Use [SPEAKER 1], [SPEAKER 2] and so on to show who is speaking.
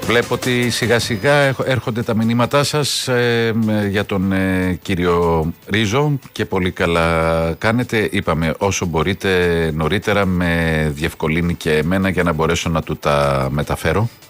[SPEAKER 1] Βλέπω ότι σιγά σιγά έρχονται τα μηνύματά σας για τον κύριο Ρίζο και πολύ καλά κάνετε. Είπαμε όσο μπορείτε νωρίτερα, με διευκολύνει και εμένα για να μπορέσω να του τα μεταφέρω.